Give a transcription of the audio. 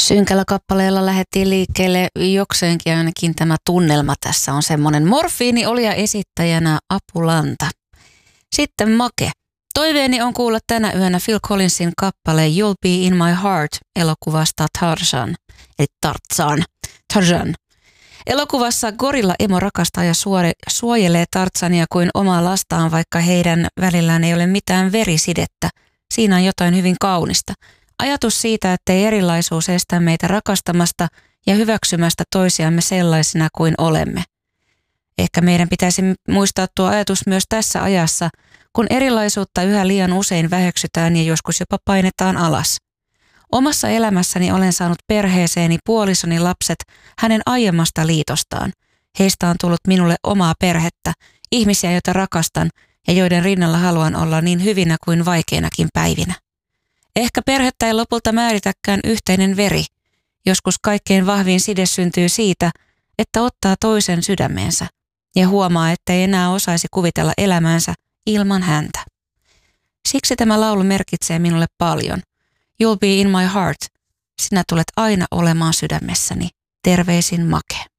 Synkällä kappaleella lähdettiin liikkeelle jokseenkin ainakin tämä tunnelma tässä on semmoinen. Morfiini oli ja esittäjänä Apulanta. Sitten Make. Toiveeni on kuulla tänä yönä Phil Collinsin kappale You'll Be In My Heart elokuvasta Tarzan. Eli Tarzan. Elokuvassa gorilla emo rakastaa ja suojelee Tarzania kuin omaa lastaan, vaikka heidän välillään ei ole mitään verisidettä. Siinä on jotain hyvin kaunista. Ajatus siitä, ettei erilaisuus estä meitä rakastamasta ja hyväksymästä toisiamme sellaisina kuin olemme. Ehkä meidän pitäisi muistaa tuo ajatus myös tässä ajassa, kun erilaisuutta yhä liian usein väheksytään ja joskus jopa painetaan alas. Omassa elämässäni olen saanut perheeseeni puolisoni lapset hänen aiemmasta liitostaan. Heistä on tullut minulle omaa perhettä, ihmisiä, joita rakastan ja joiden rinnalla haluan olla niin hyvinä kuin vaikeinakin päivinä. Ehkä perhettä ei lopulta määritäkään yhteinen veri. Joskus kaikkein vahvin side syntyy siitä, että ottaa toisen sydämeensä ja huomaa, ettei enää osaisi kuvitella elämäänsä ilman häntä. Siksi tämä laulu merkitsee minulle paljon. You'll be in my heart. Sinä tulet aina olemaan sydämessäni. Terveisin Make.